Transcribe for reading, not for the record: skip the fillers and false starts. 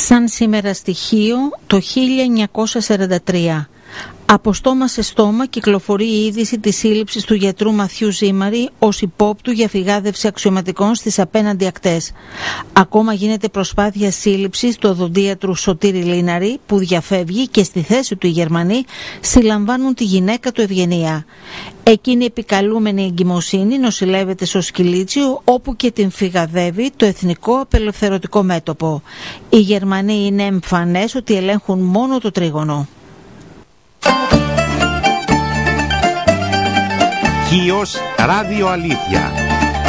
Σαν σήμερα στοιχείο το 1943. Από στόμα σε στόμα κυκλοφορεί η είδηση της σύλληψης του γιατρού Μαθιού Ζήμαρη ως υπόπτου για φυγάδευση αξιωματικών στις απέναντι ακτές. Ακόμα γίνεται προσπάθεια σύλληψης του οδοντίατρου Σωτήρη Λίναρη που διαφεύγει και στη θέση του οι Γερμανοί συλλαμβάνουν τη γυναίκα του Ευγενία. Εκείνη επικαλούμενη εγκυμοσύνη νοσηλεύεται στο Σκυλίτσιο όπου και την φυγαδεύει το Εθνικό Απελευθερωτικό Μέτωπο. Οι Γερμανοί είναι εμφανές ότι ελέγχουν μόνο το τρίγωνο. Χίος Ράδιο Αλήθεια.